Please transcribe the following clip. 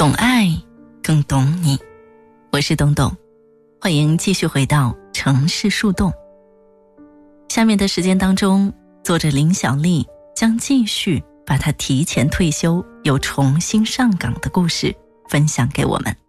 懂爱，更懂你。我是东东，欢迎继续回到城市树洞。下面的时间当中，作者林小丽将继续把她提前退休又重新上岗的故事分享给我们。